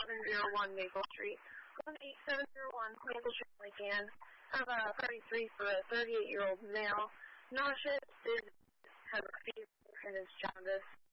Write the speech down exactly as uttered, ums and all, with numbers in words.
seven zero one Maple Street. one eight seven zero one Maple Street, Lycan. I have a thirty-three for a thirty-eight-year-old male. Nauseous, dizzy, has a fever, and is jaundice.